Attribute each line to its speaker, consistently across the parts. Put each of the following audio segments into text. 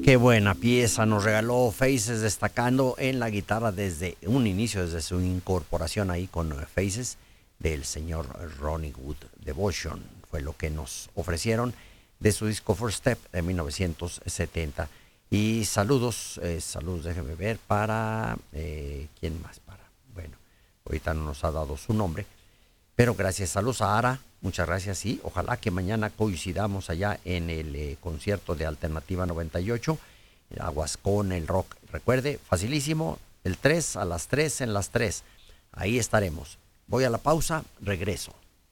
Speaker 1: Qué buena pieza nos regaló Faces, destacando en la guitarra desde un inicio, desde su incorporación ahí con Faces, del señor Ronnie Wood. Devotion fue lo que nos ofrecieron de su disco First Step de 1970. Y saludos, déjeme ver, para, ¿quién más? Bueno, ahorita no nos ha dado su nombre, pero gracias, saludos a Ara, muchas gracias, y ojalá que mañana coincidamos allá en el concierto de Alternativa 98, Aguas con el Rock. Recuerde, facilísimo, el 3 a las 3 en las 3, ahí estaremos. Voy a la pausa, regreso.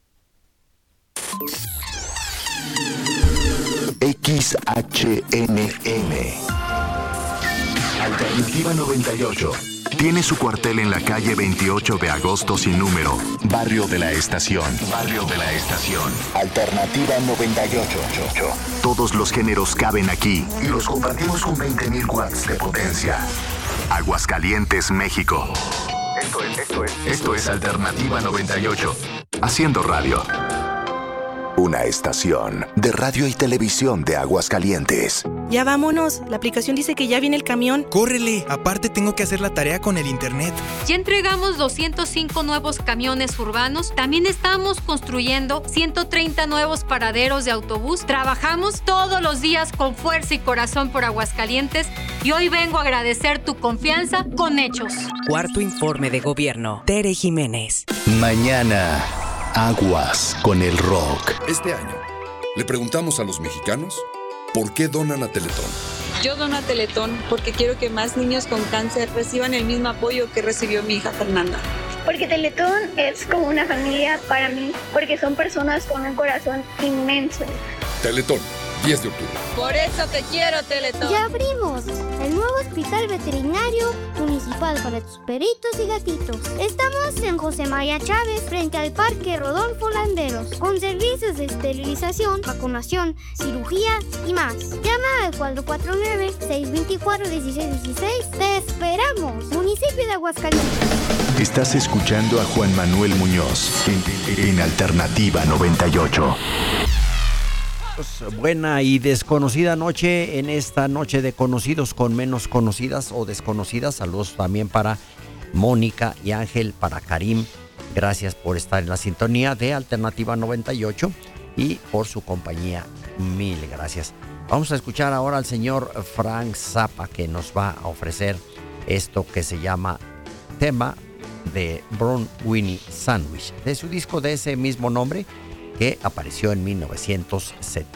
Speaker 2: XHNN Alternativa 98 tiene su cuartel en la calle 28 de agosto sin número, Barrio de la Estación. Alternativa 98. Todos los géneros caben aquí y los compartimos con 20,000 watts de potencia. Aguascalientes, México. Esto es Alternativa 98. Haciendo radio. Una estación de radio y televisión de Aguascalientes.
Speaker 3: Ya vámonos, la aplicación dice que ya viene el camión.
Speaker 4: ¡Córrele! Aparte tengo que hacer la tarea con el internet.
Speaker 5: Ya entregamos 205 nuevos camiones urbanos. También estamos construyendo 130 nuevos paraderos de autobús. Trabajamos todos los días con fuerza y corazón por Aguascalientes. Y hoy vengo a agradecer tu confianza con hechos.
Speaker 6: Cuarto informe de gobierno. Tere Jiménez.
Speaker 2: Mañana, Aguas con el Rock.
Speaker 7: Este año, le preguntamos a los mexicanos por qué donan a Teletón.
Speaker 8: Yo dono a Teletón porque quiero que más niños con cáncer reciban el mismo apoyo que recibió mi hija Fernanda.
Speaker 9: Porque Teletón es como una familia para mí, porque son personas con un corazón inmenso.
Speaker 7: Teletón, 10 de octubre.
Speaker 8: Por eso te quiero, Teletón.
Speaker 10: Ya abrimos el nuevo hospital veterinario municipal para tus perritos y gatitos. Estamos en José María Chávez, frente al Parque Rodolfo Landeros, con servicios de esterilización, vacunación, cirugía y más. Llama al 449-624-1616. ¡Te esperamos! Municipio de Aguascalientes.
Speaker 2: Estás escuchando a Juan Manuel Muñoz en Alternativa 98.
Speaker 1: Buena y desconocida noche, en esta noche de conocidos con menos conocidas o desconocidas. Saludos también para Mónica y Ángel, para Karim. Gracias por estar en la sintonía de Alternativa 98 y por su compañía. Mil gracias. Vamos a escuchar ahora al señor Frank Zappa, que nos va a ofrecer esto que se llama Tema de Brown Winnie Sandwich, de su disco de ese mismo nombre, que apareció en 1970.